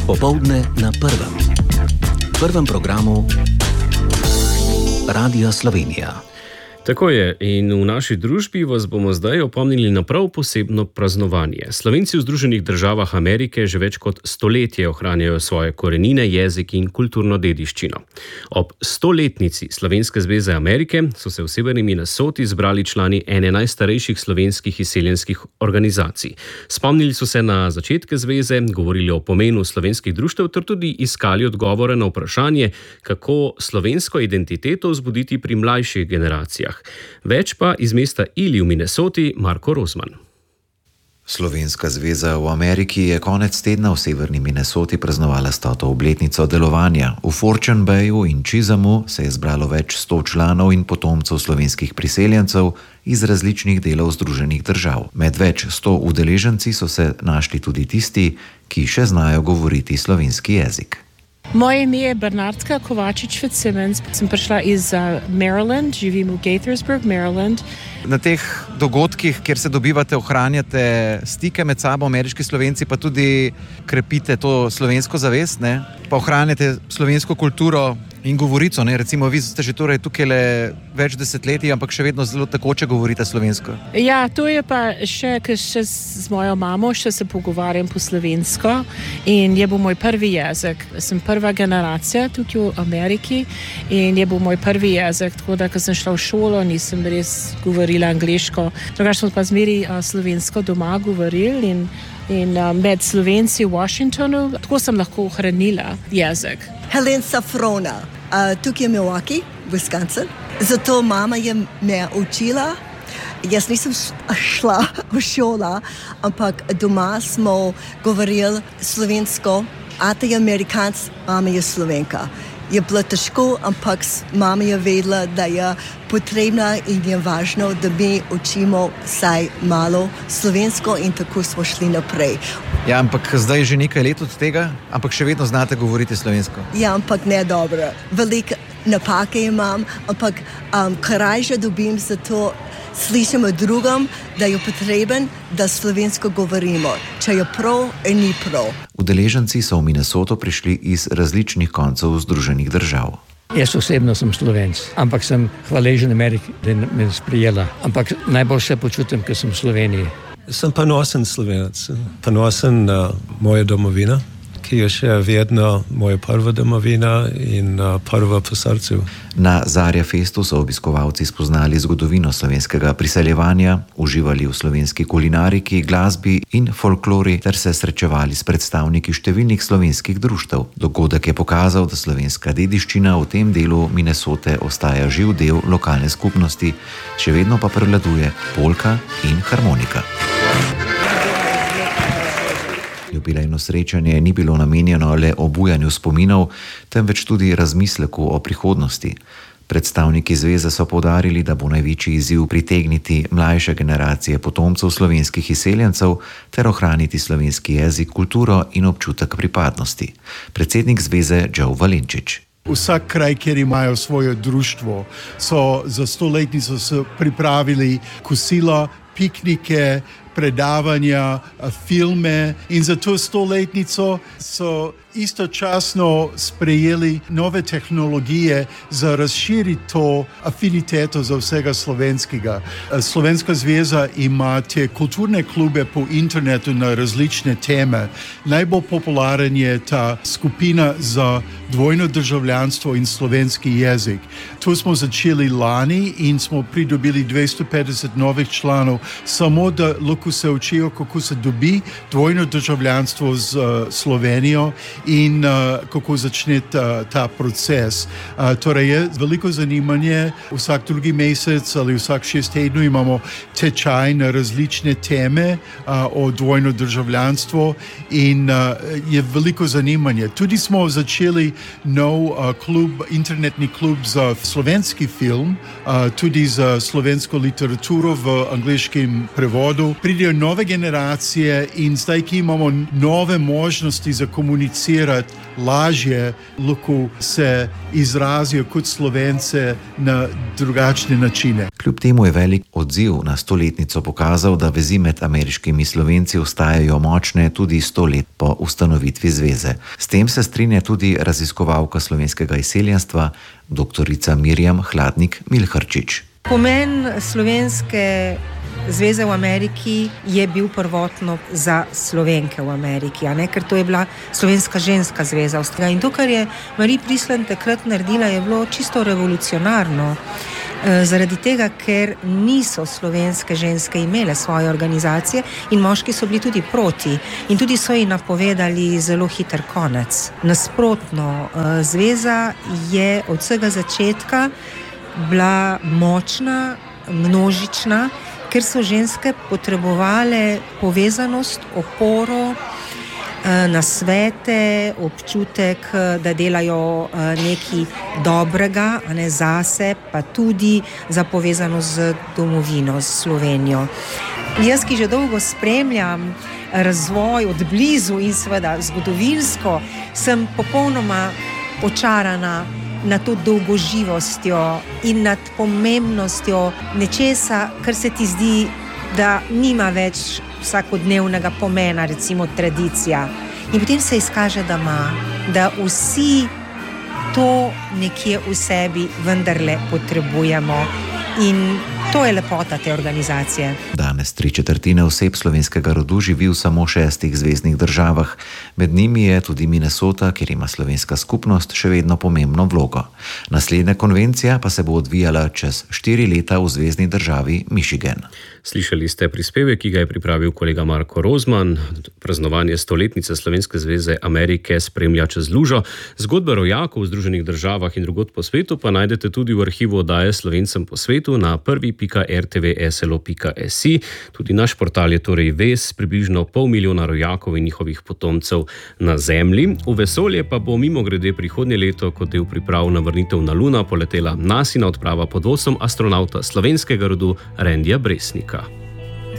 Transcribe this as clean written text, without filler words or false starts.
Popoldne na prvem programu Radia Slovenija. Tako je, in v naši družbi vas bomo zdaj opomnili na prav posebno praznovanje. Slovenci v Združenih državah Amerike že več kot stoletje ohranjajo svoje korenine, jezik in kulturno dediščino. Ob 100-letnici Slovenske zveze Amerike so se v severni Minnesoti zbrali člani ene najstarejših slovenskih izseljenskih organizacij. Spomnili so se na začetke zveze, govorili o pomenu slovenskih društev ter tudi iskali odgovore na vprašanje, kako slovensko identiteto vzbuditi pri mlajših generacijah. Več pa iz mesta Ili v Minnesoti Marko Rozman. Slovenska zveza v Ameriki je konec tedna v severni Minnesoti praznovala 100. obletnico delovanja. V Fortune Bayu in Chisholmu se je zbralo več 100 članov in potomcev slovenskih priseljencev iz različnih delov Združenih držav. Med več 100 udeleženci so se našli tudi tisti, ki še znajo govoriti slovenski jezik. Moje ime je Bernardka Kovačič-Fitzsimmons. Sem prišla iz Maryland, živim v Gaithersburg, Maryland. Na teh dogodkih, kjer se dobivate, ohranjate stike med sabo, ameriški Slovenci, pa tudi krepite to slovensko zavest, ne? Pa ohranjate slovensko kulturo in govorico, ne? Recimo, vi ste že torej tukaj le več desetletij, ampak še vedno zelo tekoče govorite slovensko. Ja, to je pa še z mojo mamo, še se pogovarjam po slovensko in je bil moj prvi jezik. Sem prva generacija tukaj v Ameriki in je bil moj prvi jezik, tako da, ko sem šla v šolo, nisem res govorila angleško. Drugače smo pa zmeri slovensko doma govorili in med Slovenci v Washingtonu, tako sem lahko ohranila jezik. Helen Safrona, tukaj je Milwaukee, Wisconsin. Zato mama je me učila. Jaz nisem šla v šolo, ampak doma smo govorili slovensko. Ata je Amerikanc, mama je Slovenka. Je bilo težko, ampak mama je vedela, da je potrebna in je važno, da mi učimo vsaj malo slovensko in tako smo šli naprej. Ja, ampak zdaj je že nekaj let od tega, ampak še vedno znate govoriti slovensko. Ja, ampak ne dobro. Velike napake imam, ampak korajže dobim, zato slišim od drugom, da je potreben, da slovensko govorimo. Če je prav, ni prav. Udeleženci so v Minnesoto prišli iz različnih koncev Združenih držav. Jaz osebno sem Slovenc, ampak sem hvaležen Ameriki, da me sprijela. Ampak najbolj se počutim, ker sem v Sloveniji. Sem ponosen Slovenec, ponosen na mojo domovino, ki je še vedno moja prva domovina in prva po srcu. Na Zarja Festu so obiskovalci spoznali zgodovino slovenskega priseljevanja, uživali v slovenski kulinariki, glasbi in folklori ter se srečevali s predstavniki številnih slovenskih društev. Dogodek je pokazal, da slovenska dediščina v tem delu Minnesote ostaja živ del lokalne skupnosti, še vedno pa prevladuje polka in harmonika. Jubilejno srečanje ni bilo namenjeno le obujanju spominov, temveč tudi razmisleku o prihodnosti. Predstavniki zveze so poudarili, da bo največji izziv pritegniti mlajše generacije potomcev slovenskih izseljencev ter ohraniti slovenski jezik, kulturo in občutek pripadnosti. Predsednik zveze Joe Valenčič. Vsak kraj, kjer imajo svoje društvo, so za 100-letnico pripravili kosila, piknike, predavanja, filme in za to 100-letnico so istočasno sprejeli nove tehnologije za razširiti to afiniteto za vsega slovenskega. Slovenska zveza ima te kulturne klube po internetu na različne teme. Najbolj popularen je ta skupina za dvojno državljanstvo in slovenski jezik. To smo začeli lani in smo pridobili 250 novih članov, samo da lahko se učijo, kako se dobi dvojno državljanstvo z Slovenijo in kako začne ta proces. Torej je veliko zanimanje, vsak drugi mesec ali vsak 6 tednov imamo tečaj na različne teme o dvojno državljanstvo in je veliko zanimanje. Tudi smo začeli nov klub, internetni klub za slovenski film, tudi za slovensko literaturo v angliškem prevodu. pridejo nove generacije in zdaj, ki imamo nove možnosti za komunicirati lažje, lahko se izrazijo kot Slovence na drugačne načine. Kljub temu je velik odziv na 100-letnico pokazal, da vezi med ameriškimi Slovenci ostajajo močne tudi 100 let po ustanovitvi zveze. S tem se strinja tudi raziskovalka slovenskega izseljenstva, doktorica Mirjam Hladnik-Milharčič. Pomen slovenske zveze v Ameriki je bil prvotno za Slovenke v Ameriki, ker to je bila slovenska ženska zveza. In to, kar je Marie Priesland takrat naredila, je bilo čisto revolucionarno. Zaradi tega, ker niso slovenske ženske imele svoje organizacije in moški so bili tudi proti in tudi so ji napovedali zelo hiter konec. Nasprotno, zveza je od vsega začetka bila močna, množična, ker so ženske potrebovale povezanost, oporo, nasvete, občutek, da delajo nekaj dobrega, zase, pa tudi za povezanost z domovino, s Slovenijo. Jaz, ki že dolgo spremljam razvoj od blizu in seveda zgodovinsko, sem popolnoma očarana nad to dolgoživostjo in nad pomembnostjo nečesa, kar se ti zdi, da nima več vsakodnevnega pomena, recimo tradicija. In potem se izkaže, da ima, da vsi to nekje v sebi vendarle potrebujemo. In to je lepota te organizacije. Danes 3/4 oseb slovenskega rodu živi v samo 6 zveznih državah. Med njimi je tudi Minnesota, kjer ima slovenska skupnost še vedno pomembno vlogo. Naslednja konvencija pa se bo odvijala čez 4 leta v zvezni državi Michigan. Slišali ste prispevek, ki ga je pripravil kolega Marko Rozman. Praznovanje 100-letnice Slovenske zveze Amerike spremlja čez lužo. Zgodbe rojakov v Združenih državah in drugod po svetu pa najdete tudi v arhivu oddaje Slovencem po svetu na prvi.rtvslo.si. Tudi naš portal je torej vez, približno 500 000 rojakov in njihovih potomcev na Zemlji. V vesolje pa bo mimogrede prihodnje leto kot del priprav na vrnitev na Luno poletela NASIna odprava pod vodstvom astronavta slovenskega rodu Randija Bresnika.